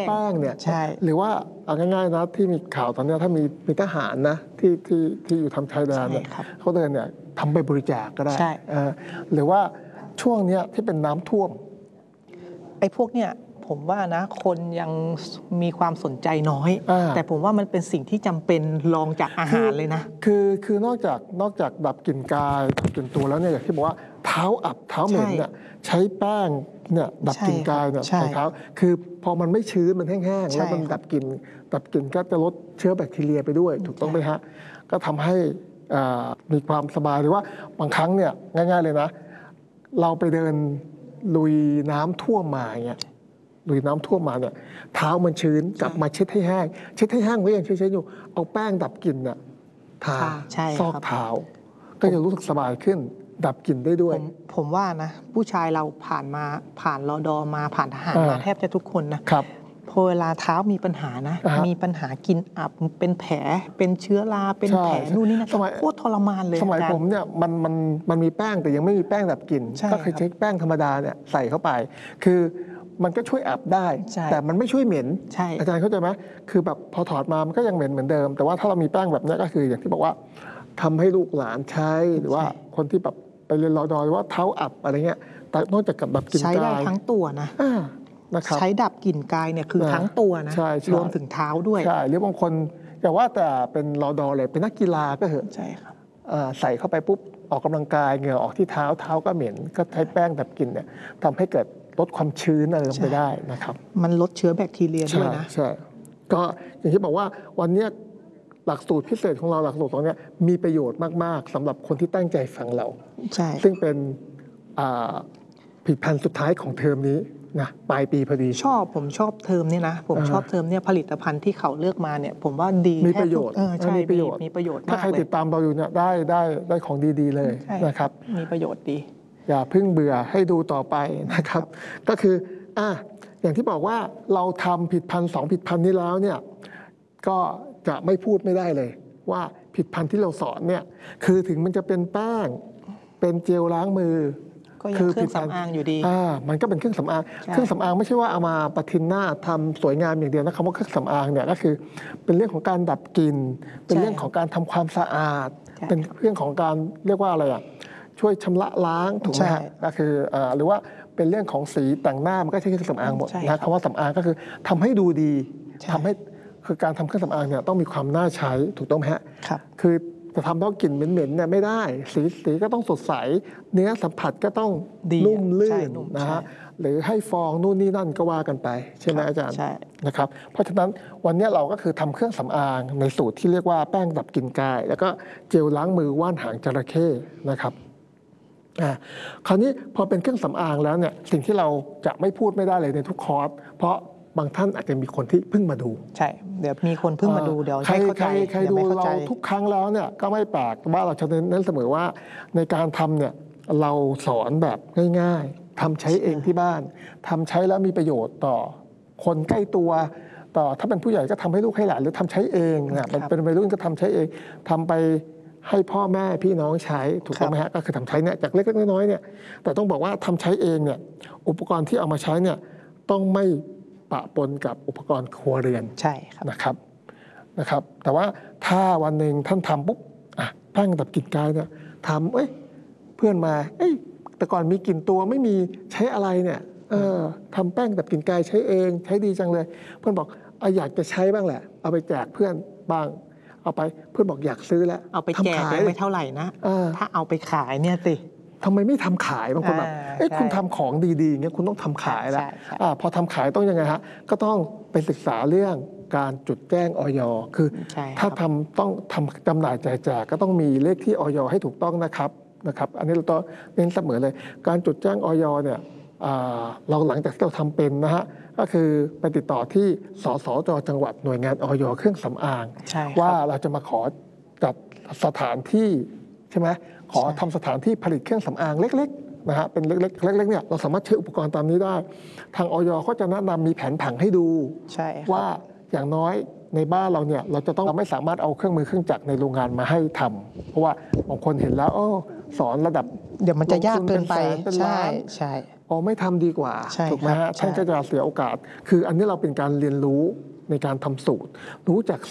แป้งเนี่ยใช่หรือว่าเอาง่ายๆนะที่มีข่าวตอนนี้ถ้ามีทหารนะที่อยู่ทำชายแดนเนี่ยเขาเดินเนี่ยทำไปบริจาคก็ได้หรือว่าช่วงนี้ที่เป็นน้ำท่วมไอ้พวกเนี่ยผมว่านะคนยังมีความสนใจน้อยแต่ผมว่ามันเป็นสิ่งที่จำเป็นรองจากอาหารเลยนะคือนอกจากดับกลิ่นกายดับกลิ่นตัวแล้วเนี่ยอย่างที่บอกว่าเท้าอับเท้าเหม็นเนี่ยใช้แป้งเนี่ยดับกลิ่นกายเนี่ยใส่เท้าคือพอมันไม่ชื้นมันแห้งๆแล้วมันดับกลิ่นก็จะลดเชื้อแบคทีเรียไปด้วยถูกต้องไหมฮะก็ทำให้มีความสบายหรือว่าบางครั้งเนี่ยง่ายๆเลยนะเราไปเดินลุยน้ำท่วมมาอย่างเงี้ยลุยน้ำท่วมมาเนี่ยเท้ามันชื้นกลับมาเช็ดให้แห้งไว้ยังเฉยๆอยู่เอาแป้งดับกลิ่นน่ะทาซอกเท้าก็จะรู้สึกสบายขึ้นดับกลิ่นได้ด้วยผมว่านะผู้ชายเราผ่านรอดอมาผ่านทหารมาแทบจะทุกคนนะครับพอเวลาเท้ามีปัญหานะมีปัญหากินอับเป็นแผลเป็นเชื้อราเป็นแผลนู่นนี่นะโคตรทรมานเลยสมัยผมเนี่ยมันมีแป้งแต่ยังไม่มีแป้งดับกลิ่นก็คือใช้แป้งธรรมดาเนี่ยใส่เข้าไปคือมันก็ช่วยอับได้แต่มันไม่ช่วยเหม็นอาจารย์เข้าใจไหมคือแบบพอถอดมามันก็ยังเหม็นเหมือนเดิมแต่ว่าถ้าเรามีแป้งแบบนี้ก็คืออย่างที่บอกว่าทำให้ลูกหลานใช้หรือว่าคนที่แบบไปเรียนรอดอหรือว่าเท้าอับอะไรเงี้ยแต่นอกจากกับดับกลิ่นกายใช้ได้ทั้งตัวนะใช้ดับกลิ่นกายเนี่ยคือทั้งตัวนะรวมถึงเท้าด้วยใช่หรือบางคนอย่าว่าแต่เป็นรอดอเลยเป็นนักกีฬาก็เหอะใช่ครับใส่เข้าไปปุ๊บออกกำลังกายเหงื่อออกที่เท้าก็เหม็นก็ใช้แป้งดับกลิ่นเนี่ยทำให้เกิดลดความชื้นอะไรลงไปได้นะครับมันลดเชื้อแบคทีเรียด้วยนะใช่ก็อย่างที่บอกว่าวันนี้หลักสูตรพิเศษของเราหลักสูตรตรงนี้มีประโยชน์มากๆสำหรับคนที่ตั้งใจฟังเราซึ่งเป็นผลิตภัณฑ์สุดท้ายของเทอมนี้นะปลายปีพอดีผมชอบเทอมนี้นะผมชอบเทอมนี้ผลิตภัณฑ์ที่เขาเลือกมาเนี่ยผมว่าดีมีประโยชน์ใช่มีประโยชน์ถ้าใครติดตามเราอยู่เนี่ยได้ของดีๆเลยนะครับมีประโยชน์ดีอย่าเพิ่งเบื่อให้ดูต่อไปนะครับก็คืออย่างที่บอกว่าเราทำผลิตภัณฑ์2ผลิตภัณฑ์นี้แล้วเนี่ยก็จะไม่พูดไม่ได้เลยว่าผลิตภัณฑ์ที่เราสอนเนี่ยคือถึงมันจะเป็นแป้งเป็นเจลล้างมือก็ยังเครื่องสำอางอยู่ดีมันก็เป็นเครื่องสำอางไม่ใช่ว่าเอามาประทินหน้าทำสวยงามอย่างเดียวนะคำว่าเครื่องสำอางเนี่ยก็คือเป็นเรื่องของการดับกลิ่นเป็นเรื่องของการทำความสะอาดเป็นเรื่องของการเรียกว่าอะไรช่วยชำระล้างถูกไหมก็คือหรือว่าเป็นเรื่องของสีแต่งหน้ามันก็ใช้เครื่องสำอางหมดนะคำว่าสำอางก็คือทำให้ดูดีทำให้คือการทำเครื่องสำอางเนี่ยต้องมีความน่าใช้ถูกต้องไหมฮะคือจะทำแล้วกลิ่นเหม็นๆเนี่ยไม่ได้สีก็ต้องสดใสเนื้อสัมผัสก็ต้องนุ่มลื่นนะฮะหรือให้ฟองนู่นนี่นั่นก็ว่ากันไปใช่ไหมอาจารย์นะครับเพราะฉะนั้นวันนี้เราก็คือทำเครื่องสำอางในสูตรที่เรียกว่าแป้งดับกลิ่นกายแล้วก็เจลล้างมือว่านหางจระเข้นะครับคราวนี้พอเป็นเครื่องสำอางแล้วเนี่ยสิ่งที่เราจะไม่พูดไม่ได้เลยในทุกคอร์สเพราะบางท่านอาจจะมีคนที่เพิ่งมาดูใช่เดี๋ยวมีคนเพิ่งมาดูเดี๋ยวใครดูเราทุกครั้งแล้วเนี่ยก็ไม่แปลกว่าเราจะเน้นเสมอว่าในการทำเนี่ยเราสอนแบบง่ายๆทำใช้เองที่บ้านทำใช้แล้วมีประโยชน์ต่อคนใกล้ตัวต่อถ้าเป็นผู้ใหญ่ก็ทำให้ลูกให้หลานหรือทำใช้เองเนี่ยมันเป็นวัยรุ่นก็ทำใช้เองทำไปให้พ่อแม่พี่น้องใช้ถูกต้องไหมฮะก็คือทำใช้เนี่ยจากเล็กๆน้อยๆเนี่ยแต่ต้องบอกว่าทำใช้เองเนี่ยอุปกรณ์ที่เอามาใช้เนี่ยต้องไม่ปะปนกับอุปกรณ์ครัวเรือนใช่นะครับแต่ว่าถ้าวันหนึ่งท่านทำปุ๊บแป้งดับกลิ่นกายเนี่ยทำเพื่อนมาแต่ก่อนมีกลิ่นตัวไม่มีใช้อะไรเนี่ยทำแป้งดับกลิ่นกายใช้เองใช้ดีจังเลยเพื่อนบอกอยากจะใช้บ้างแหละเอาไปแจกเพื่อนบ้างเอาไปเพื่อนบอกอยากซื้อแล้วเอาไปแจกไม่เท่าไหร่นะถ้าเอาไปขายเนี่ยสิทำไมไม่ทำขายบางคนแบบคุณทำของดีๆอย่างเงี้ยคุณต้องทำขายแล้วพอทำขายต้องยังไงฮะก็ต้องไปศึกษาเรื่องการจดแจ้งอย.คือถ้าต้องทำจำหน่ายแจกก็ต้องมีเลขที่อย.ให้ถูกต้องนะครับอันนี้เราต้องเน้นเสมอเลยการจดแจ้งอย.เนี่ยเราหลังจากที่เราทำเป็นนะฮะก็คือไปติดต่อที่สสจ.จังหวัดหน่วยงานอย.เครื่องสำอางว่าเราจะมาขอจัดสถานที่ใช่ไหมขอทำสถานที่ผลิตเครื่องสำอางเล็กๆนะฮะเป็นเล็กๆเนี่ยเราสามารถใช้อุปกรณ์ตามนี้ได้ทางอย.ก็จะแนะนำมีแผนผังให้ดูว่าอย่างน้อยในบ้านเราเนี่ยเราจะต้องไม่สามารถเอาเครื่องมือเครื่องจักรในโรงงานมาให้ทำเพราะว่าบางคนเห็นแล้วสอนระดับเดี๋ยวมันจะยากเกินไปเป็นใช่ล้านใช่อ๋อไม่ทำดีกว่าใช่ถูกไหมครัฮะบท่านใช่ก็จะเสียโอกาส คืออันนี้เราเป็นการเรียนรู้ในการทำสูตร รู้จัก